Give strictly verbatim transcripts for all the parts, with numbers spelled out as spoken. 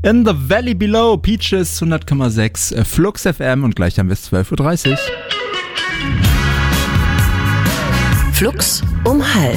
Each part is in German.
In the Valley Below, Peaches hundert Komma sechs, Flux F M und gleich haben wir es zwölf Uhr dreißig. Flux um halb.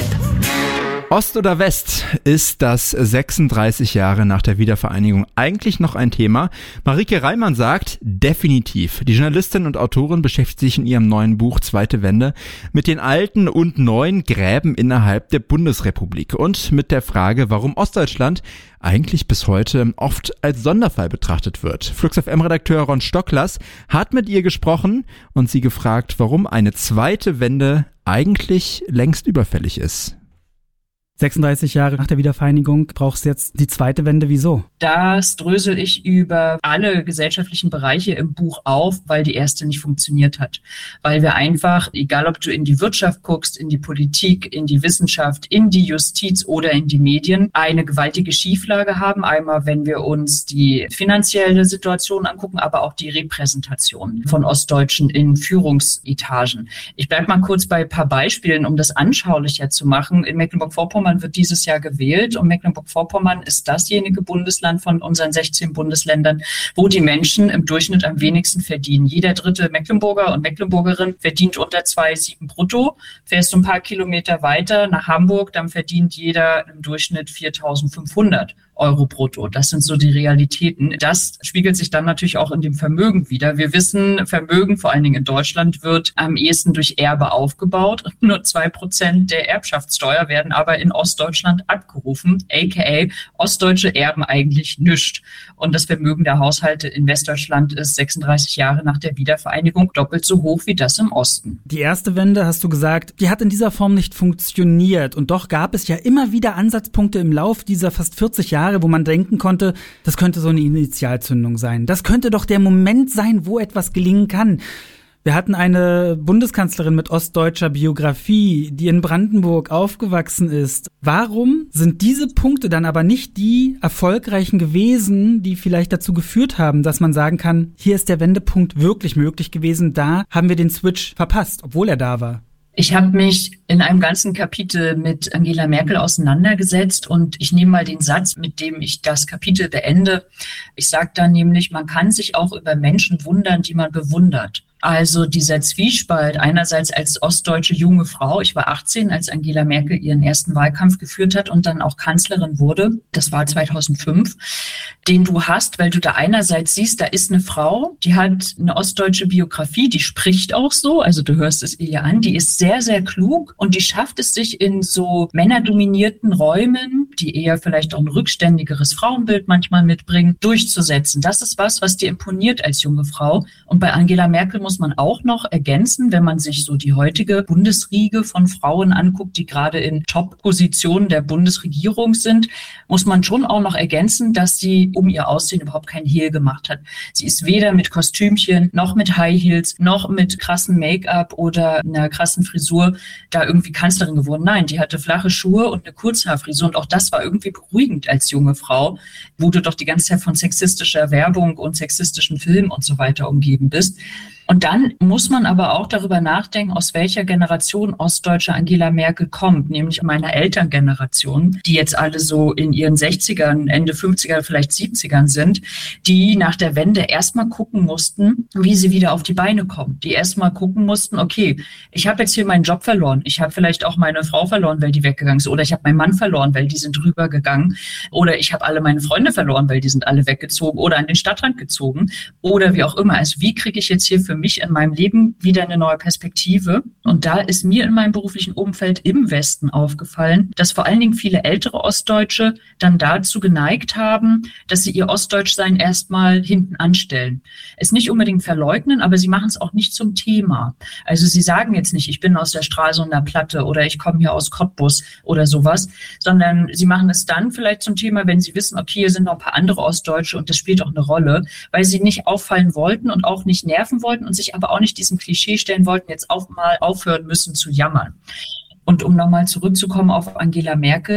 Ost oder West, ist das sechsunddreißig Jahre nach der Wiedervereinigung eigentlich noch ein Thema? Marike Reimann sagt, definitiv. Die Journalistin und Autorin beschäftigt sich in ihrem neuen Buch Zweite Wende mit den alten und neuen Gräben innerhalb der Bundesrepublik und mit der Frage, warum Ostdeutschland eigentlich bis heute oft als Sonderfall betrachtet wird. Flux F M-Redakteur Ron Stocklers hat mit ihr gesprochen und sie gefragt, warum eine zweite Wende eigentlich längst überfällig ist. sechsunddreißig Jahre nach der Wiedervereinigung brauchst du jetzt die zweite Wende. Wieso? Das drösel ich über alle gesellschaftlichen Bereiche im Buch auf, weil die erste nicht funktioniert hat. Weil wir einfach, egal ob du in die Wirtschaft guckst, in die Politik, in die Wissenschaft, in die Justiz oder in die Medien, eine gewaltige Schieflage haben. Einmal, wenn wir uns die finanzielle Situation angucken, aber auch die Repräsentation von Ostdeutschen in Führungsetagen. Ich bleibe mal kurz bei ein paar Beispielen, um das anschaulicher zu machen. In Mecklenburg-Vorpommern wird dieses Jahr gewählt und Mecklenburg-Vorpommern ist dasjenige Bundesland von unseren sechzehn Bundesländern, wo die Menschen im Durchschnitt am wenigsten verdienen. Jeder dritte Mecklenburger und Mecklenburgerin verdient unter zwei Komma sieben brutto. Fährst du ein paar Kilometer weiter nach Hamburg, dann verdient jeder im Durchschnitt viertausendfünfhundert Euro brutto. Das sind so die Realitäten. Das spiegelt sich dann natürlich auch in dem Vermögen wider. Wir wissen, Vermögen, vor allen Dingen in Deutschland, wird am ehesten durch Erbe aufgebaut. Nur zwei Prozent der Erbschaftssteuer werden aber in Ostdeutschland abgerufen, aka Ostdeutsche erben eigentlich nichts. Und das Vermögen der Haushalte in Westdeutschland ist sechsunddreißig Jahre nach der Wiedervereinigung doppelt so hoch wie das im Osten. Die erste Wende, hast du gesagt, die hat in dieser Form nicht funktioniert. Und doch gab es ja immer wieder Ansatzpunkte im Lauf dieser fast vierzig Jahre, wo man denken konnte, das könnte so eine Initialzündung sein. Das könnte doch der Moment sein, wo etwas gelingen kann. Wir hatten eine Bundeskanzlerin mit ostdeutscher Biografie, die in Brandenburg aufgewachsen ist. Warum sind diese Punkte dann aber nicht die erfolgreichen gewesen, die vielleicht dazu geführt haben, dass man sagen kann, hier ist der Wendepunkt wirklich möglich gewesen, da haben wir den Switch verpasst, obwohl er da war? Ich habe mich in einem ganzen Kapitel mit Angela Merkel auseinandergesetzt und ich nehme mal den Satz, mit dem ich das Kapitel beende. Ich sage dann nämlich, man kann sich auch über Menschen wundern, die man bewundert. Also dieser Zwiespalt einerseits als ostdeutsche junge Frau, ich war achtzehn, als Angela Merkel ihren ersten Wahlkampf geführt hat und dann auch Kanzlerin wurde, das war zweitausendfünf, den du hast, weil du da einerseits siehst, da ist eine Frau, die hat eine ostdeutsche Biografie, die spricht auch so, also du hörst es ihr an, die ist sehr, sehr klug und die schafft es sich in so männerdominierten Räumen, die eher vielleicht auch ein rückständigeres Frauenbild manchmal mitbringen, durchzusetzen. Das ist was, was dir imponiert als junge Frau. Und bei Angela Merkel muss man auch noch ergänzen, wenn man sich so die heutige Bundesriege von Frauen anguckt, die gerade in Top-Positionen der Bundesregierung sind, muss man schon auch noch ergänzen, dass sie um ihr Aussehen überhaupt kein Hehl gemacht hat. Sie ist weder mit Kostümchen, noch mit High Heels, noch mit krassen Make-up oder einer krassen Frisur da irgendwie Kanzlerin geworden. Nein, die hatte flache Schuhe und eine Kurzhaarfrisur und auch das war irgendwie beruhigend als junge Frau, wo du doch die ganze Zeit von sexistischer Werbung und sexistischen Filmen und so weiter umgeben bist. Und dann muss man aber auch darüber nachdenken, aus welcher Generation ostdeutsche Angela Merkel kommt, nämlich meiner Elterngeneration, die jetzt alle so in ihren sechzigern, Ende fünfziger, vielleicht siebzigern sind, die nach der Wende erstmal gucken mussten, wie sie wieder auf die Beine kommen. Die erstmal gucken mussten, okay, ich habe jetzt hier meinen Job verloren, ich habe vielleicht auch meine Frau verloren, weil die weggegangen ist, oder ich habe meinen Mann verloren, weil die sind rübergegangen, oder ich habe alle meine Freunde verloren, weil die sind alle weggezogen oder an den Stadtrand gezogen, oder wie auch immer. Also wie kriege ich jetzt hier für mich in meinem Leben wieder eine neue Perspektive? Und da ist mir in meinem beruflichen Umfeld im Westen aufgefallen, dass vor allen Dingen viele ältere Ostdeutsche dann dazu geneigt haben, dass sie ihr Ostdeutschsein erstmal hinten anstellen. Es nicht unbedingt verleugnen, aber sie machen es auch nicht zum Thema. Also sie sagen jetzt nicht, ich bin aus der Stralsunder Platte oder ich komme hier aus Cottbus oder sowas, sondern sie machen es dann vielleicht zum Thema, wenn sie wissen, okay, hier sind noch ein paar andere Ostdeutsche und das spielt auch eine Rolle, weil sie nicht auffallen wollten und auch nicht nerven wollten und sich aber auch nicht diesem Klischee stellen wollten, jetzt auch mal aufhören müssen zu jammern. Und um nochmal zurückzukommen auf Angela Merkel,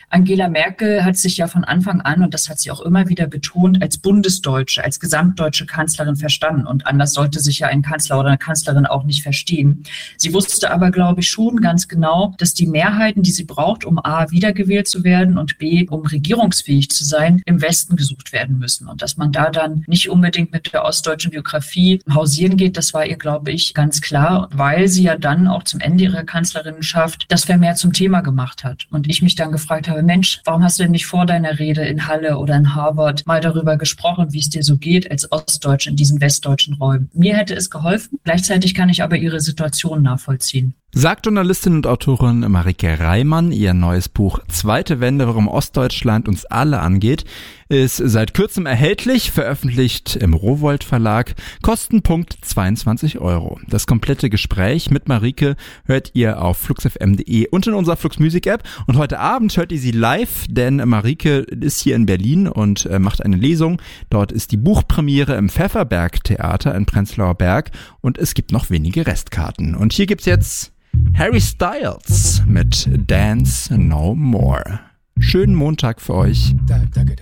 Angela Merkel hat sich ja von Anfang an, und das hat sie auch immer wieder betont, als Bundesdeutsche, als gesamtdeutsche Kanzlerin verstanden. Und anders sollte sich ja ein Kanzler oder eine Kanzlerin auch nicht verstehen. Sie wusste aber, glaube ich, schon ganz genau, dass die Mehrheiten, die sie braucht, um A, wiedergewählt zu werden und B, um regierungsfähig zu sein, im Westen gesucht werden müssen. Und dass man da dann nicht unbedingt mit der ostdeutschen Biografie hausieren geht, das war ihr, glaube ich, ganz klar, weil sie ja dann auch zum Ende ihrer Kanzlerinnenschaft das vermehrt zum Thema gemacht hat. Und ich mich dann gefragt habe, Mensch, warum hast du denn nicht vor deiner Rede in Halle oder in Harvard mal darüber gesprochen, wie es dir so geht als Ostdeutsche in diesen westdeutschen Räumen? Mir hätte es geholfen. Gleichzeitig kann ich aber ihre Situation nachvollziehen. Sagt Journalistin und Autorin Marike Reimann. Ihr neues Buch Zweite Wende, warum Ostdeutschland uns alle angeht, ist seit kürzem erhältlich, veröffentlicht im Rowohlt Verlag, Kostenpunkt zweiundzwanzig Euro. Das komplette Gespräch mit Marike hört ihr auf flux f m punkt de und in unserer Flux Music App. Und heute Abend hört ihr sie live, denn Marike ist hier in Berlin und macht eine Lesung. Dort ist die Buchpremiere im Pfefferberg Theater in Prenzlauer Berg und es gibt noch wenige Restkarten. Und hier gibt's jetzt Harry Styles mit Dance No More. Schönen Montag für euch.